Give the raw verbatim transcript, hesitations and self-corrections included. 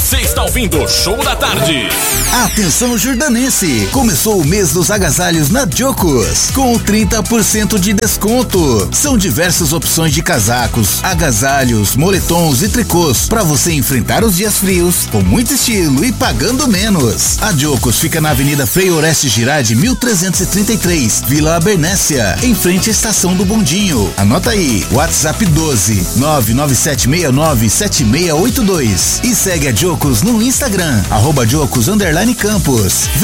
Você está ouvindo o Show da Tarde. Atenção jordanense, começou o mês dos agasalhos na Jocos, com trinta por cento de desconto. São diversas opções de casacos, agasalhos, moletons e tricôs para você enfrentar os dias frios com muito estilo e pagando menos. A Jocos fica na Avenida Frei Oreste Girardi, mil trezentos e trinta e três, Vila Abernécia, em frente à Estação do Bondinho. Anota aí, WhatsApp doze, nove nove sete seis nove sete seis oito dois e segue a Jocos no Instagram, arroba Jocos underline Campos.